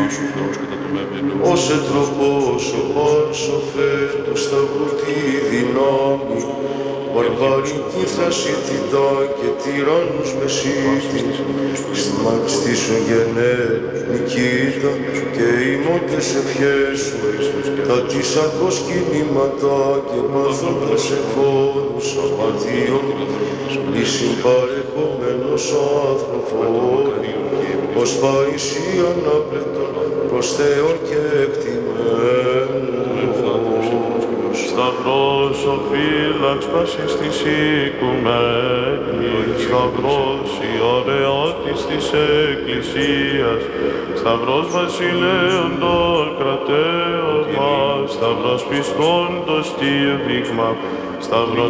ως ετροπός ο πάνσο φέρτο σταυρού τη δυνάμει, βαρβαρική θρασιτητά και τυράννους μεσίτης, στήσουν γενναίους Νικήτα και ημώντες ευχές σου, τα της ακός κινήματα και πάθοντας εφόρους αμαρτίων, λύσιν παρεχόμενος άνθρωπος, ως Παϊσίαν άπλετον προς Θεόν και εκτιμένος. Σταυρός ο φύλαξ πάσης της οικουμένης, Σταυρός η ωραιότης της Εκκλησίας, Σταυρός βασιλέων των κρατέων μας, Σταυρός πιστών το στήριγμα, Σταυρός